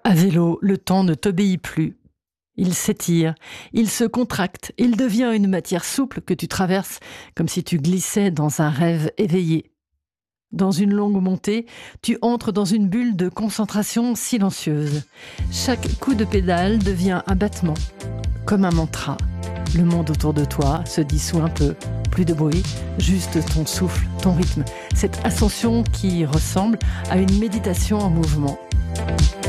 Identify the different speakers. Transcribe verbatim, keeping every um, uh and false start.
Speaker 1: À vélo, le temps ne t'obéit plus. Il s'étire, il se contracte, il devient une matière souple que tu traverses comme si tu glissais dans un rêve éveillé. Dans une longue montée, tu entres dans une bulle de concentration silencieuse. Chaque coup de pédale devient un battement, comme un mantra. Le monde autour de toi se dissout un peu. Plus de bruit, juste ton souffle, ton rythme. Cette ascension qui ressemble à une méditation en mouvement.